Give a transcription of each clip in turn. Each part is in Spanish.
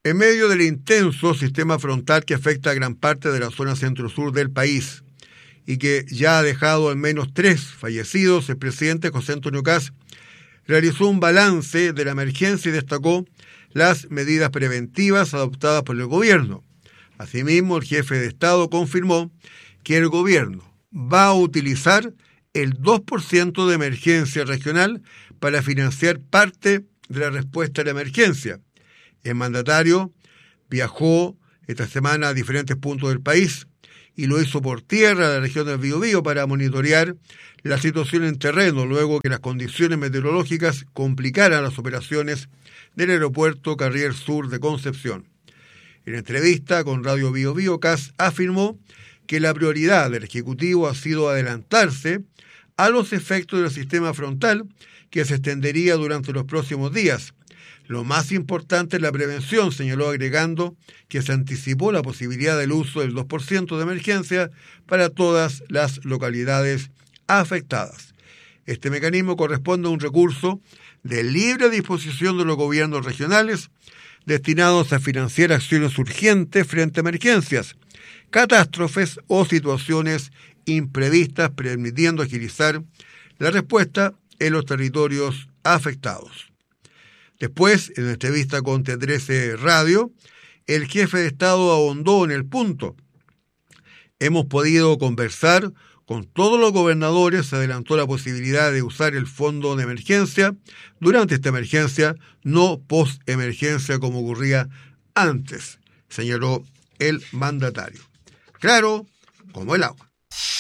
En medio del intenso sistema frontal que afecta a gran parte de la zona centro-sur del país y que ya ha dejado al menos 3 fallecidos, el presidente José Antonio Kast realizó un balance de la emergencia y destacó las medidas preventivas adoptadas por el gobierno. Asimismo, el jefe de Estado confirmó que el gobierno va a utilizar el 2% de emergencia regional para financiar parte de la respuesta a la emergencia. El mandatario viajó esta semana a diferentes puntos del país y lo hizo por tierra a la región del Biobío para monitorear la situación en terreno luego que las condiciones meteorológicas complicaran las operaciones del aeropuerto Carrier Sur de Concepción. En entrevista con Radio Biobío, Kast afirmó que la prioridad del Ejecutivo ha sido adelantarse a los efectos del sistema frontal que se extendería durante los próximos días. Lo más importante es la prevención, señaló, agregando que se anticipó la posibilidad del uso del 2% de emergencia para todas las localidades afectadas. Este mecanismo corresponde a un recurso de libre disposición de los gobiernos regionales destinados a financiar acciones urgentes frente a emergencias, catástrofes o situaciones imprevistas, permitiendo agilizar la respuesta en los territorios afectados. Después, en una entrevista con T13 Radio, el jefe de Estado ahondó en el punto. Hemos podido conversar con todos los gobernadores, se adelantó la posibilidad de usar el fondo de emergencia durante esta emergencia, no post-emergencia como ocurría antes, señaló el mandatario. Claro, como el agua.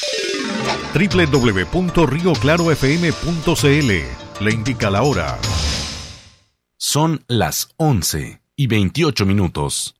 www.rioclarofm.cl le indica la hora. Son las 11:28.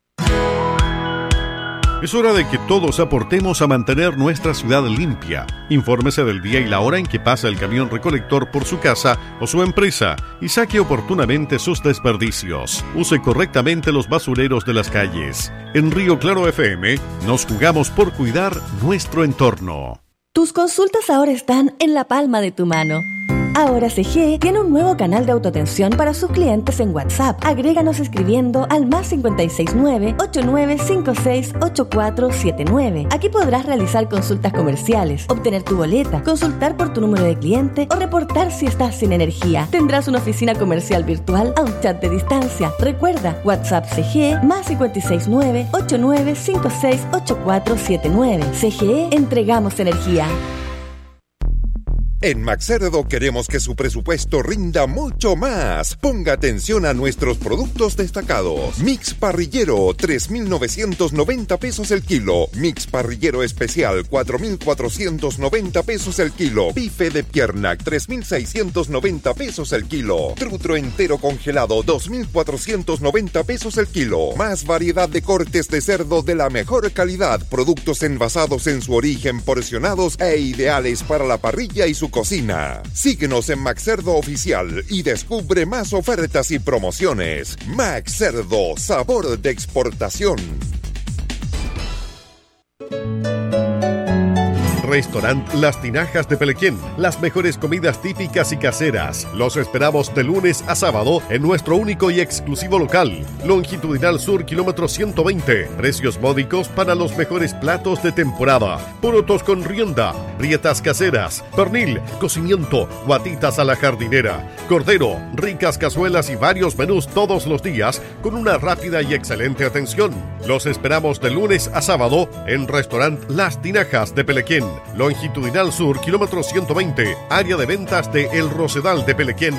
Es hora de que todos aportemos a mantener nuestra ciudad limpia. Infórmese del día y la hora en que pasa el camión recolector por su casa o su empresa y saque oportunamente sus desperdicios. Use correctamente los basureros de las calles. En Río Claro FM nos jugamos por cuidar nuestro entorno. Tus consultas ahora están en la palma de tu mano. Ahora CGE tiene un nuevo canal de autoatención para sus clientes en WhatsApp. Agréganos escribiendo al +569 8956 8479. Aquí podrás realizar consultas comerciales, obtener tu boleta, consultar por tu número de cliente o reportar si estás sin energía. Tendrás una oficina comercial virtual a un chat de distancia. Recuerda, WhatsApp CGE +569 8956 8479. CGE, entregamos energía. En Maxcerdo queremos que su presupuesto rinda mucho más. Ponga atención a nuestros productos destacados. Mix parrillero, 3.990 pesos el kilo. Mix parrillero especial, 4.490 pesos el kilo. Bife de pierna, 3.690 pesos el kilo. Trutro entero congelado, 2.490 pesos el kilo. Más variedad de cortes de cerdo de la mejor calidad. Productos envasados en su origen, porcionados e ideales para la parrilla y su cocina. Síguenos en Maxcerdo Oficial y descubre más ofertas y promociones. Maxcerdo, sabor de exportación. Restaurant Las Tinajas de Pelequén. Las mejores comidas típicas y caseras. Los esperamos de lunes a sábado en nuestro único y exclusivo local. Longitudinal Sur, kilómetro 120. Precios módicos para los mejores platos de temporada. Porotos con rienda, rietas caseras, pernil, cocimiento, guatitas a la jardinera, cordero, ricas cazuelas y varios menús todos los días con una rápida y excelente atención. Los esperamos de lunes a sábado en Restaurant Las Tinajas de Pelequén. Longitudinal Sur, kilómetro 120, área de ventas de El Rosedal de Pelequén.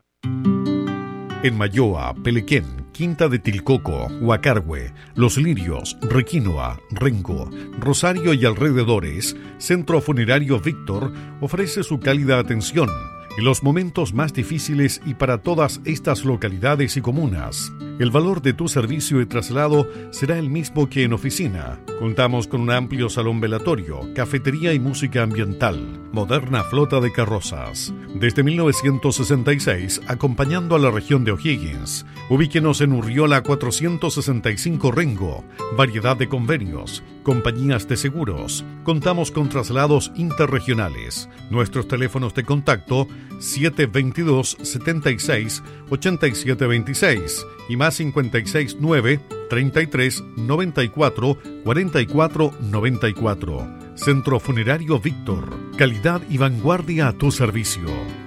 En Mayoa, Pelequén, Quinta de Tilcoco, Huacarhue, Los Lirios, Requinoa, Rengo, Rosario y alrededores, Centro Funerario Víctor ofrece su cálida atención en los momentos más difíciles y para todas estas localidades y comunas. El valor de tu servicio de traslado será el mismo que en oficina. Contamos con un amplio salón velatorio, cafetería y música ambiental, moderna flota de carrozas. Desde 1966, acompañando a la región de O'Higgins. Ubíquenos en Urriola 465 Rengo. Variedad de convenios, compañías de seguros. Contamos con traslados interregionales. Nuestros teléfonos de contacto 722-76-8726 y más más 569 33 94 44 94. Centro Funerario Víctor. Calidad y vanguardia a tu servicio.